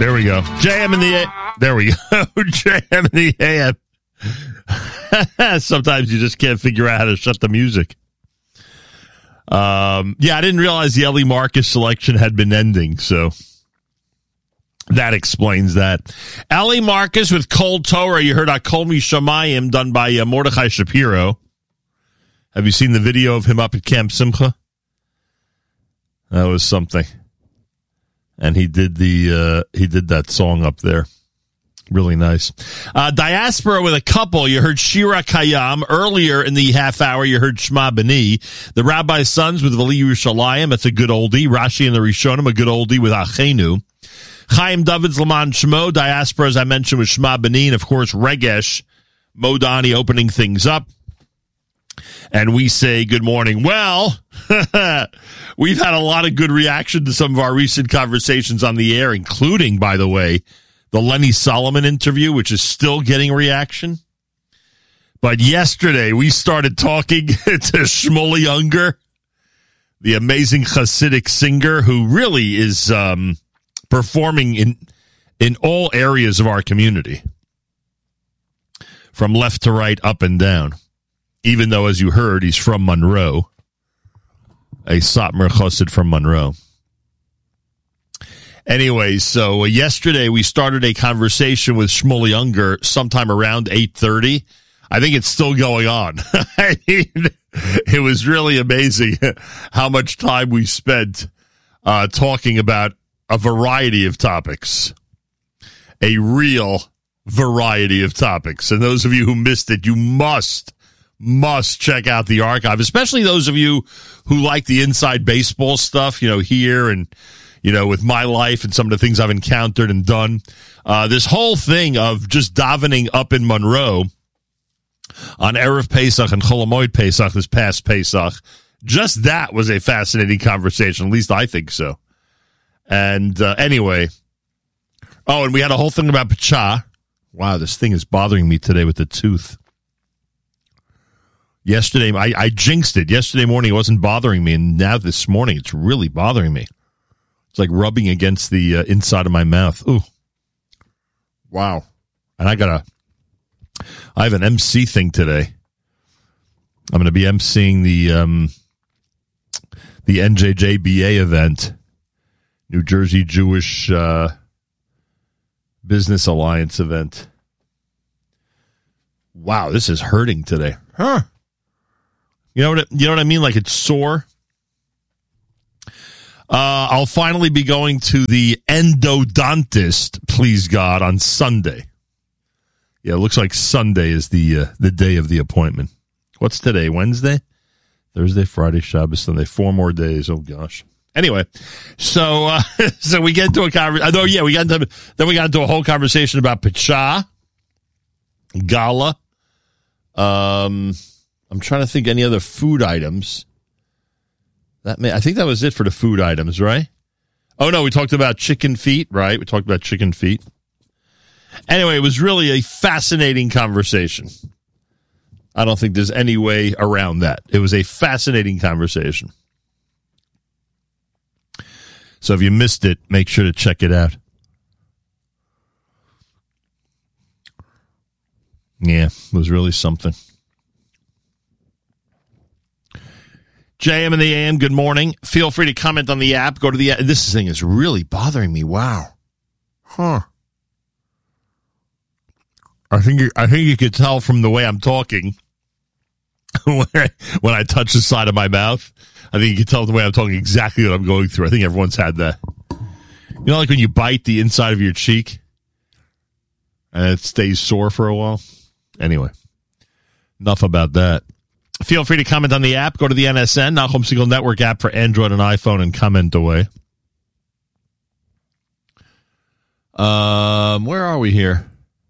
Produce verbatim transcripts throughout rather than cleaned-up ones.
There we go. J M in the A. There we go. J M in the A M. Sometimes you just can't figure out how to shut the music. Um, yeah, I didn't realize the Ellie Marcus selection had been ending, so that explains that. Ellie Marcus with Cold Torah. You heard Kol Mi Shamayim done by uh, Mordechai Shapiro. Have you seen the video of him up at Camp Simcha? That was something. And he did the uh, he did that song up there. Really nice. Uh, Diaspora with a couple. You heard Shira Kayam. Earlier in the half hour, you heard Shema B'ni. The Rabbi's Sons with Vali Yerushalayim. That's a good oldie. Rashi and the Rishonim, a good oldie with Achenu. Chaim David's Laman Shmo. Diaspora, as I mentioned, with Shema B'ni. And, of course, Regesh Modani opening things up. And we say good morning. Well, we've had a lot of good reaction to some of our recent conversations on the air, including, by the way, the Lenny Solomon interview, which is still getting reaction. But yesterday, we started talking to Shmuley Unger, the amazing Hasidic singer who really is um, performing in in all areas of our community, from left to right, up and down. Even though, as you heard, he's from Monroe, a Satmar Chassid from Monroe. Anyway, so uh, yesterday we started a conversation with Shmuley Unger sometime around eight thirty. I think it's still going on. I mean, it was really amazing how much time we spent uh, talking about a variety of topics, a real variety of topics. And those of you who missed it, you must Must check out the archive, especially those of you who like the inside baseball stuff, you know, here and, you know, with my life and some of the things I've encountered and done. Uh, this whole thing of just davening up in Monroe on Erev Pesach and Chol Hamoed Pesach, this past Pesach, just that was a fascinating conversation. At least I think so. And uh, anyway, oh, and we had a whole thing about Pacha. Wow, this thing is bothering me today with the tooth. Yesterday, I, I jinxed it. Yesterday morning, it wasn't bothering me, and now this morning, it's really bothering me. It's like rubbing against the uh, inside of my mouth. Ooh. Wow. And I got a, I have an M C thing today. I'm going to be emceeing the, um, the N J J B A event, New Jersey Jewish uh, Business Alliance event. Wow, this is hurting today. Huh. You know what? You know what I mean? Like it's sore. Uh, I'll finally be going to the endodontist, please God, on Sunday. Yeah, it looks like Sunday is the uh, the day of the appointment. What's today? Wednesday, Thursday, Friday, Shabbos, Sunday. Four more days. Oh gosh. Anyway, so uh, so we get into a conversation. Oh yeah, we got into then we got into a whole conversation about Pacha, Gala. Um. I'm trying to think any other food items. That may, I think that was it for the food items, right? Oh, no, we talked about chicken feet, right? We talked about chicken feet. Anyway, it was really a fascinating conversation. I don't think there's any way around that. It was a fascinating conversation. So if you missed it, make sure to check it out. Yeah, it was really something. J M in the A M, good morning. Feel free to comment on the app. Go to the app. This thing is really bothering me. Wow. Huh. I think you, I think you could tell from the way I'm talking when I, when I touch the side of my mouth. I think you can tell the way I'm talking exactly what I'm going through. I think everyone's had that. You know, like when you bite the inside of your cheek and it stays sore for a while? Anyway, enough about that. Feel free to comment on the app. Go to the N S N, Nachum Segal Network app for Android and iPhone, and comment away. Um, where are we here?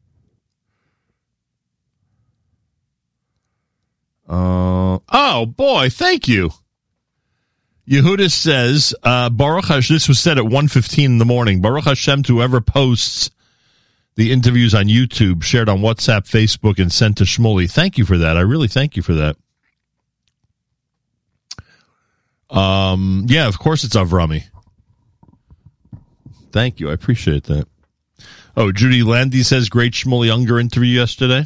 Uh, oh, boy, thank you. Yehuda says, uh, Baruch Hashem, this was said at one fifteen in the morning. Baruch Hashem to whoever posts the interviews on YouTube, shared on WhatsApp, Facebook, and sent to Shmuley. Thank you for that. I really thank you for that. Um, yeah, of course it's Avrami. Thank you. I appreciate that. Oh, Judy Landy says, great Shmuel Younger interview yesterday.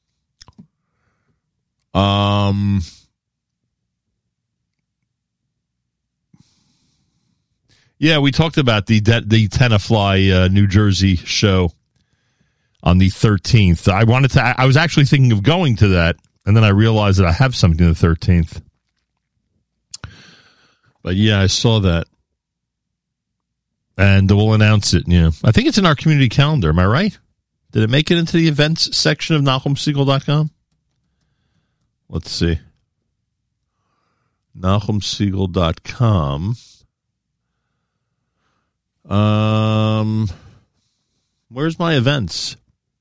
Um, yeah, we talked about the the Tenafly uh, New Jersey show on the thirteenth. I wanted to. I was actually thinking of going to that, and then I realized that I have something the thirteenth. But yeah, I saw that, and we'll announce it. Yeah, I think it's in our community calendar. Am I right? Did it make it into the events section of Nachum Segal dot com? Let's see. Nachum Segal dot com. Um, where's my events?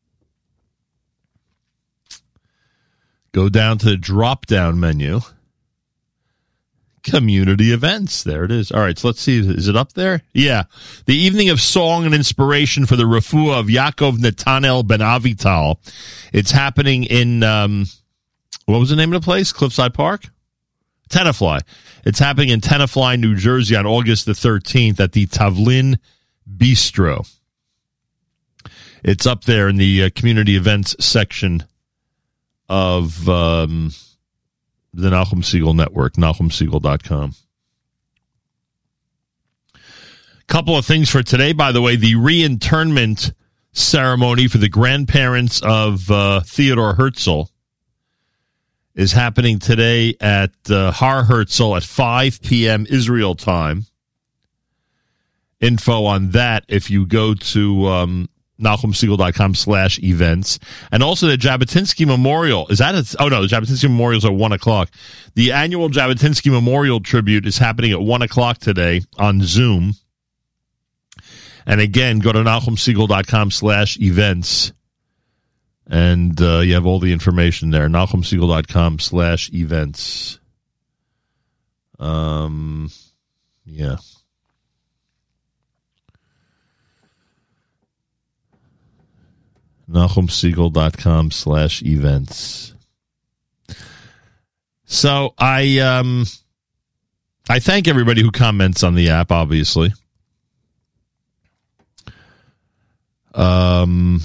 Go down to the drop-down menu. Community events. There it is. All right, so let's see. Is it up there? Yeah. The Evening of Song and Inspiration for the Refuah of Yaakov Netanel Ben Avital. It's happening in... Um, What was the name of the place? Cliffside Park? Tenafly. It's happening in Tenafly, New Jersey on August the thirteenth at the Tavlin Bistro. It's up there in the uh, community events section of um, the Nachum Segal Network, Nachum Segal dot com. Couple of things for today, by the way. The reinternment ceremony for the grandparents of uh, Theodore Herzl is happening today at uh, Har Herzl at five p.m. Israel time. Info on that if you go to um, Nachum Segal dot com slash events. And also the Jabotinsky Memorial. Is that a, oh no, the Jabotinsky Memorial is at one o'clock. The annual Jabotinsky Memorial Tribute is happening at one o'clock today on Zoom. And again, go to Nachum Segal dot com slash events. And uh, you have all the information there. Nachum Segal dot com slash events. Um, yeah. Nachum Segal dot com slash events. So I um I thank everybody who comments on the app, obviously. Um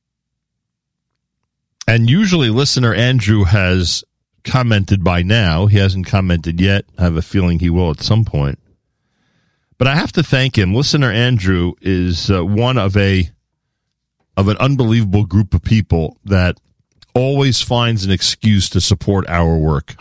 And usually listener Andrew has commented by now. He hasn't commented yet. I have a feeling he will at some point. But I have to thank him. Listener Andrew is uh, one of a of an unbelievable group of people that always finds an excuse to support our work.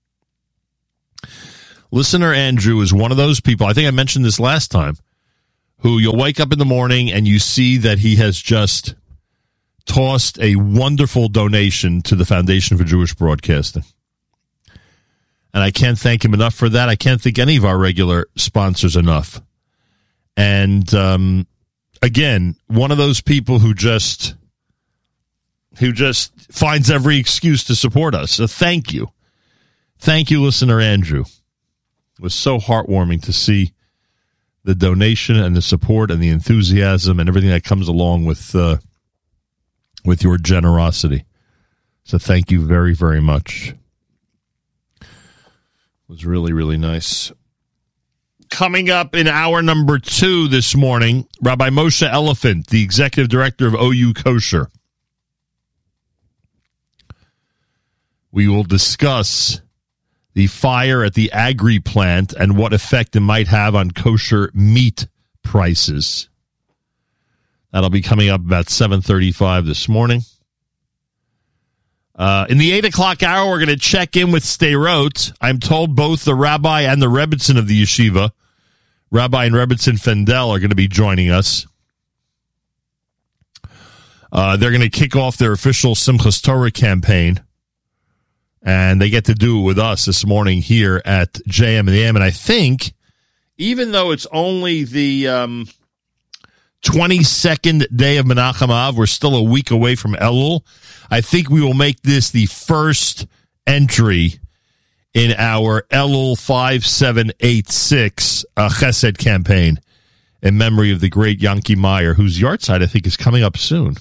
Listener Andrew is one of those people, I think I mentioned this last time, who you'll wake up in the morning and you see that he has just tossed a wonderful donation to the Foundation for Jewish Broadcasting. And I can't thank him enough for that. I can't thank any of our regular sponsors enough. And, um, again, one of those people who just, who just finds every excuse to support us. So thank you. Thank you, listener Andrew. It was so heartwarming to see the donation and the support and the enthusiasm and everything that comes along with, uh, with your generosity. So thank you very, very much. It was really, really nice. Coming up in hour number two this morning, Rabbi Moshe Elephant, the executive director of O U Kosher. We will discuss the fire at the Agri plant and what effect it might have on kosher meat prices. That'll be coming up about seven thirty-five this morning. Uh, in the eight o'clock hour, we're going to check in with Sderot. I'm told both the rabbi and the Rebbitzin of the yeshiva, Rabbi and Rebbitzin Fendel, are going to be joining us. Uh, they're going to kick off their official Simchas Torah campaign, and they get to do it with us this morning here at J M and the A M. And I think, even though it's only the um, twenty-second day of Menachem Av, we're still a week away from Elul, I think we will make this the first entry in our Elul five seven eight six uh, Chesed campaign in memory of the great Yanki Meyer, whose yahrzeit I think is coming up soon.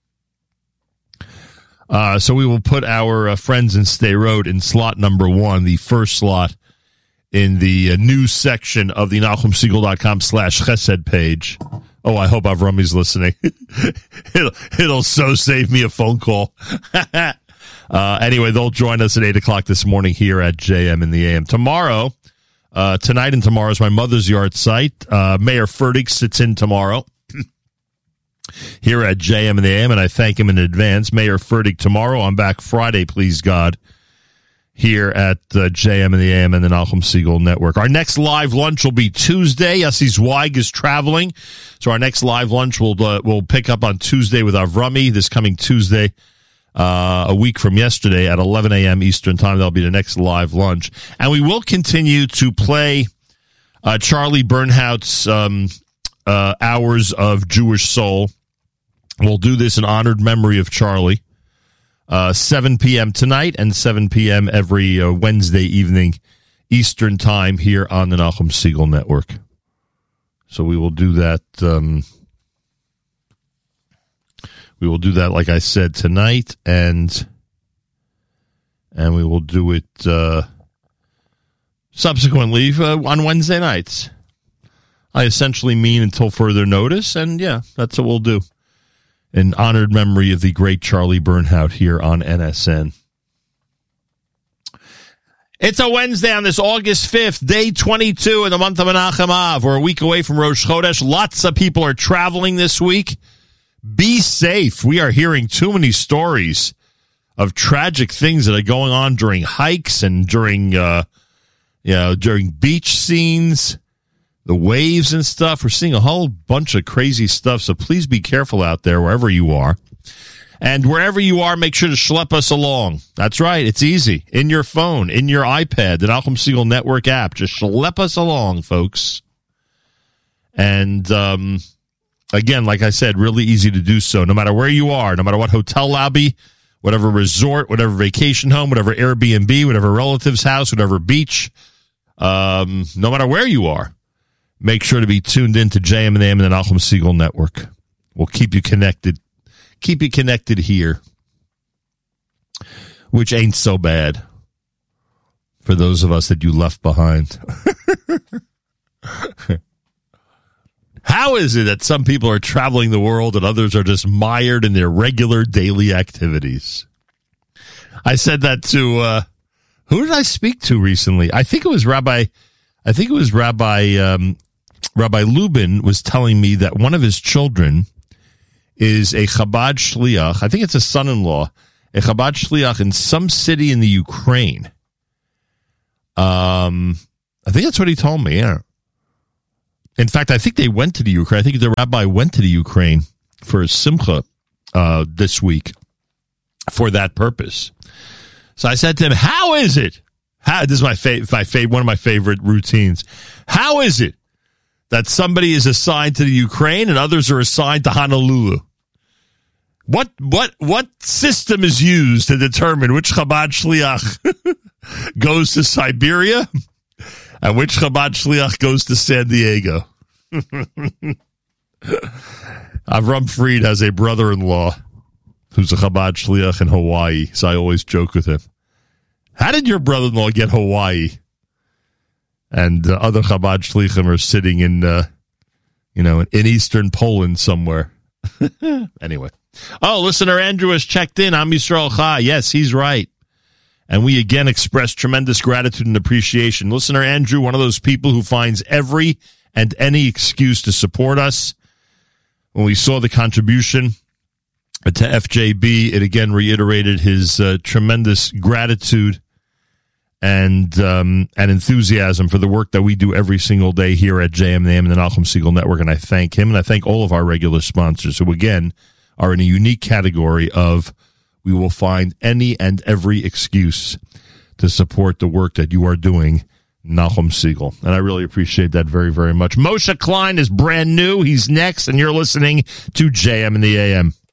Uh, so we will put our uh, friends in Sderot in slot number one, the first slot in the uh, news section of the Nachum Segal dot com slash Chesed page. Oh, I hope Avrami's listening. it'll, it'll so save me a phone call. uh, anyway, they'll join us at eight o'clock this morning here at J M in the A M. Tomorrow, uh, tonight and tomorrow is my mother's yard site. Uh, Mayor Fertig sits in tomorrow here at J M in the A M, and I thank him in advance. Mayor Fertig tomorrow. I'm back Friday, please God, here at uh, J M in the A M and the Nachum Segal Network. Our next live lunch will be Tuesday. Yossi Zweig is traveling, so our next live lunch will uh, will pick up on Tuesday with Avrami this coming Tuesday, uh, a week from yesterday at eleven a.m. Eastern Time. That'll be the next live lunch, and we will continue to play uh, Charlie Bernhaut's um, uh, Hours of Jewish Soul. We'll do this in honored memory of Charlie. Uh, seven p.m. tonight and seven p.m. every uh, Wednesday evening Eastern Time here on the Nachum Segal Network. So we will do that. Um, we will do that, like I said, tonight, and and we will do it uh, subsequently uh, on Wednesday nights. I essentially mean until further notice, and yeah, that's what we'll do. In honored memory of the great Charlie Bernhaut here on N S N. It's a Wednesday on this August fifth, day twenty-two in the month of Menachem Av. We're a week away from Rosh Chodesh. Lots of people are traveling this week. Be safe. We are hearing too many stories of tragic things that are going on during hikes and during, uh, you know, during beach scenes. The waves and stuff. We're seeing a whole bunch of crazy stuff, so please be careful out there wherever you are. And wherever you are, make sure to schlep us along. That's right. It's easy. In your phone, in your iPad, the Nachum Segal Network app. Just schlep us along, folks. And, um, again, like I said, really easy to do so. No matter where you are, no matter what hotel lobby, whatever resort, whatever vacation home, whatever Airbnb, whatever relative's house, whatever beach, um, no matter where you are. Make sure to be tuned in to J M and the A M and the Nachum Segal Network. We'll keep you connected. Keep you connected here, which ain't so bad for those of us that you left behind. How is it that some people are traveling the world and others are just mired in their regular daily activities? I said that to, uh, who did I speak to recently? I think it was Rabbi, I think it was Rabbi, um, Rabbi Lubin was telling me that one of his children is a Chabad Shliach. I think it's a son-in-law, a Chabad Shliach in some city in the Ukraine. Um, I think that's what he told me, yeah. In fact, I think they went to the Ukraine. I think the rabbi went to the Ukraine for a simcha uh, this week for that purpose. So I said to him, how is it? How, this is my, fa- my fav- one of my favorite routines. How is it that somebody is assigned to the Ukraine and others are assigned to Honolulu? What what what system is used to determine which Chabad Shliach goes to Siberia and which Chabad Shliach goes to San Diego? Avram Fried has a brother-in-law who's a Chabad Shliach in Hawaii, so I always joke with him. How did your brother-in-law get Hawaii? And uh, other Chabad Shlichim are sitting in, uh, you know, in eastern Poland somewhere. Anyway. Oh, listener Andrew has checked in. Am Yisrael Chai. Yes, he's right. And we again express tremendous gratitude and appreciation. Listener Andrew, one of those people who finds every and any excuse to support us. When we saw the contribution to F J B, it again reiterated his uh, tremendous gratitude and um, and enthusiasm for the work that we do every single day here at J M and the A M and the Nachum Segal Network. And I thank him, and I thank all of our regular sponsors who, again, are in a unique category of we will find any and every excuse to support the work that you are doing, Nachum Segal. And I really appreciate that very, very much. Moshe Klein is brand new. He's next, and you're listening to J M and the A M.